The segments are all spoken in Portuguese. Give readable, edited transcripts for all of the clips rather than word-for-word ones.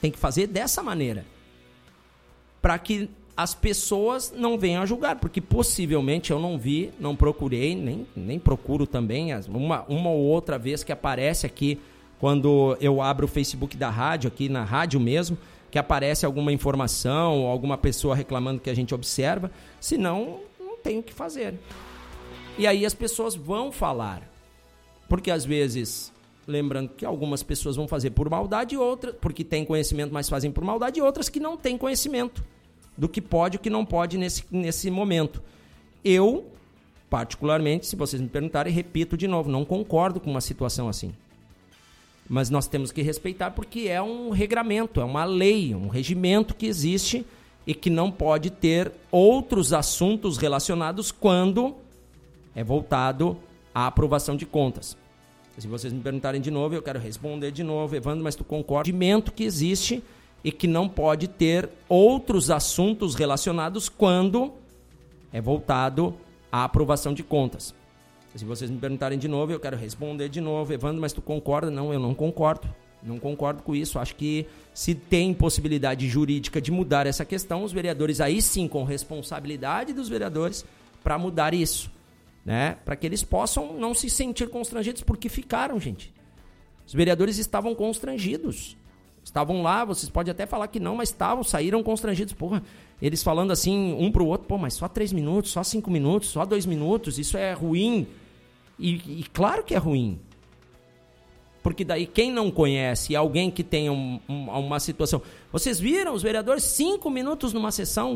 Tem que fazer dessa maneira. Para que as pessoas não venham a julgar, porque possivelmente eu não vi, não procurei, nem procuro também, uma ou outra vez que aparece aqui, quando eu abro o Facebook da rádio, aqui na rádio mesmo, que aparece alguma informação, alguma pessoa reclamando que a gente observa, senão não tem o que fazer. E aí as pessoas vão falar, porque às vezes, lembrando que algumas pessoas vão fazer por maldade, outras, porque têm conhecimento, mas fazem por maldade, e outras que não têm conhecimento do que pode e o que não pode nesse momento. Eu, particularmente, se vocês me perguntarem, repito de novo, não concordo com uma situação assim. Mas nós temos que respeitar porque é um regramento, é uma lei, um regimento que existe e que não pode ter outros assuntos relacionados quando é voltado à aprovação de contas. Se vocês me perguntarem de novo, eu quero responder de novo, Evandro, mas tu concorda? O regimento que existe e que não pode ter outros assuntos relacionados quando é voltado à aprovação de contas. Se vocês me perguntarem de novo, eu quero responder de novo, Evandro, mas tu concorda? Não, eu não concordo. Não concordo com isso. Acho que se tem possibilidade jurídica de mudar essa questão, os vereadores aí sim, com responsabilidade dos vereadores, para mudar isso, né? Para que eles possam não se sentir constrangidos, porque ficaram, gente. Os vereadores estavam constrangidos. Estavam lá, vocês podem até falar que não, mas saíram constrangidos. Porra, eles falando assim, um pro outro, mas só 3 minutos, só 5 minutos, só 2 minutos, isso é ruim. E claro que é ruim. Porque daí quem não conhece, alguém que tem uma situação... Vocês viram os vereadores 5 minutos numa sessão,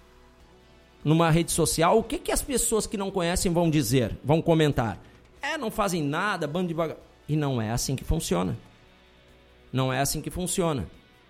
numa rede social, o que as pessoas que não conhecem vão dizer, vão comentar? Não fazem nada, bando de vagabundo. E não é assim que funciona. Não é assim que funciona.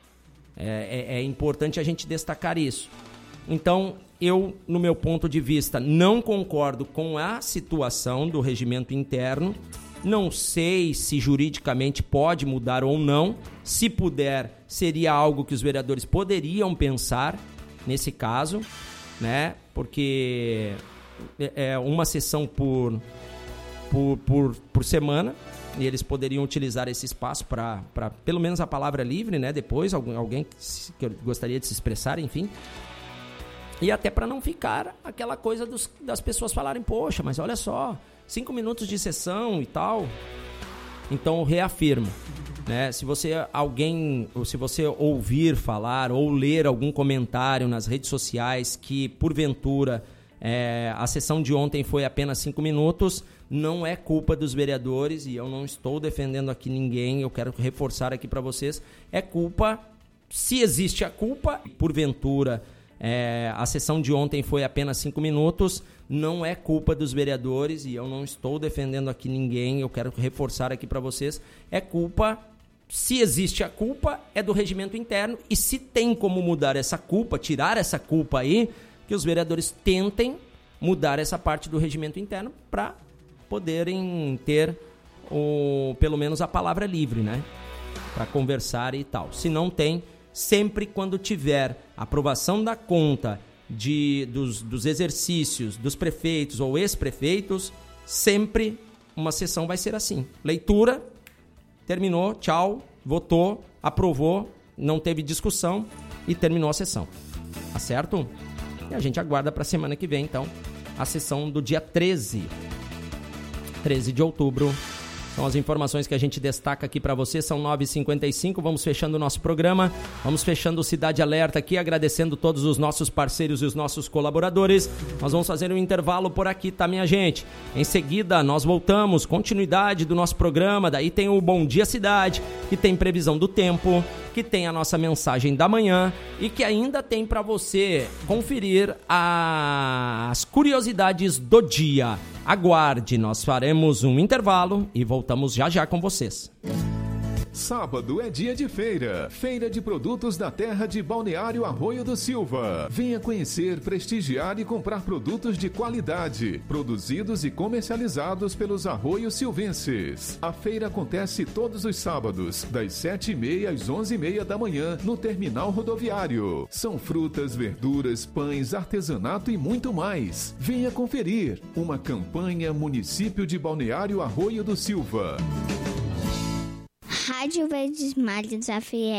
É importante a gente destacar isso. Então, eu, no meu ponto de vista, não concordo com a situação do regimento interno. Não sei se juridicamente pode mudar ou não. Se puder, seria algo que os vereadores poderiam pensar nesse caso, né? Porque é uma sessão por semana. E eles poderiam utilizar esse espaço para pelo menos a palavra livre, né? Depois, alguém que gostaria de se expressar, enfim. E até para não ficar aquela coisa das pessoas falarem, poxa, mas olha só, 5 minutos de sessão e tal. Então, reafirmo, né? Se você ouvir falar ou ler algum comentário nas redes sociais que, porventura, a sessão de ontem foi apenas 5 minutos, não é culpa dos vereadores, e eu não estou defendendo aqui ninguém, eu quero reforçar aqui para vocês, é culpa, se existe a culpa, porventura, a sessão de ontem foi apenas 5 minutos, não é culpa dos vereadores, e eu não estou defendendo aqui ninguém, eu quero reforçar aqui para vocês, é culpa, se existe a culpa, é do regimento interno, e se tem como mudar essa culpa, tirar essa culpa aí, que os vereadores tentem mudar essa parte do regimento interno para poderem ter pelo menos a palavra livre, né? Para conversar e tal. Se não tem, sempre quando tiver aprovação da conta dos exercícios dos prefeitos ou ex-prefeitos, sempre uma sessão vai ser assim. Leitura, terminou, tchau, votou, aprovou, não teve discussão e terminou a sessão. Tá certo? E a gente aguarda para a semana que vem, então, a sessão do dia 13 de outubro. São as informações que a gente destaca aqui para você, são 9h55, vamos fechando o nosso programa, vamos fechando o Cidade Alerta aqui, agradecendo todos os nossos parceiros e os nossos colaboradores. Nós vamos fazer um intervalo por aqui, tá, minha gente? Em seguida, nós voltamos, continuidade do nosso programa, daí tem o Bom Dia Cidade, que tem previsão do tempo, que tem a nossa mensagem da manhã e que ainda tem para você conferir as curiosidades do dia. Aguarde, nós faremos um intervalo e voltamos já com vocês. Sábado é dia de feira. Feira de produtos da terra de Balneário Arroio do Silva. Venha conhecer, prestigiar e comprar produtos de qualidade, produzidos e comercializados pelos arroios silvenses. A feira acontece todos os sábados, das 7h30 às 11h30 da manhã, no terminal rodoviário. São frutas, verduras, pães, artesanato e muito mais. Venha conferir. Uma campanha Município de Balneário Arroio do Silva. Rádio Verdes Mares FM.